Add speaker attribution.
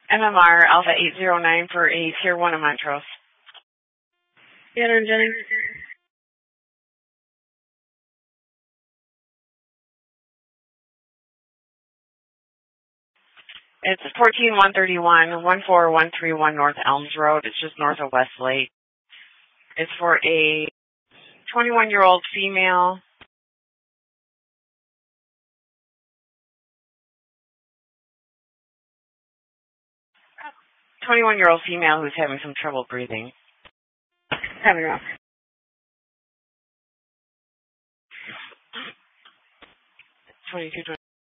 Speaker 1: MMR Alpha 809 for a Tier 1 of Montrose.
Speaker 2: Scanner Jennings.
Speaker 1: It's 14131, 14131 North Elms Road. It's just north of Westlake. It's for a 21-year-old female. 21-year-old female who's having some trouble breathing.
Speaker 2: Having rough.
Speaker 1: 2220.